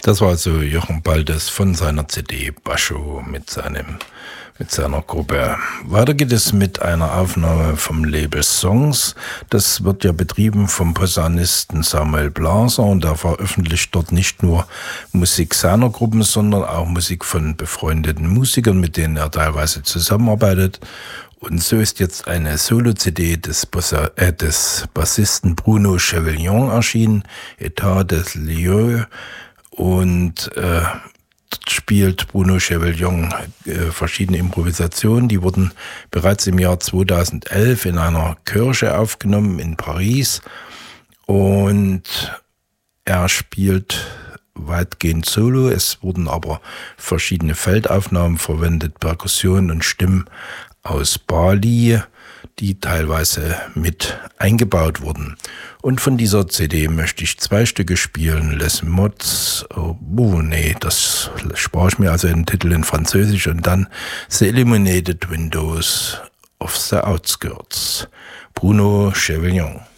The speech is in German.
Das war also Jochen Baldes von seiner CD Bascho mit seiner Gruppe. Weiter geht es mit einer Aufnahme vom Label Songs. Das wird ja betrieben vom Posaunisten Samuel Blaser und er veröffentlicht dort nicht nur Musik seiner Gruppen, sondern auch Musik von befreundeten Musikern, mit denen er teilweise zusammenarbeitet. Und so ist jetzt eine Solo-CD des Bassisten Bruno Chevillon erschienen, État des Lieux. Und dort spielt Bruno Chevillon verschiedene Improvisationen. Die wurden bereits im Jahr 2011 in einer Kirche aufgenommen in Paris. Und er spielt weitgehend solo. Es wurden aber verschiedene Feldaufnahmen verwendet, Perkussionen und Stimmen aus Bali, die teilweise mit eingebaut wurden. Und von dieser CD möchte ich 2 Stücke spielen. Les Mots, das spare ich mir, also den Titel in Französisch, und dann The Illuminated Windows of the Outskirts. Bruno Chevillon.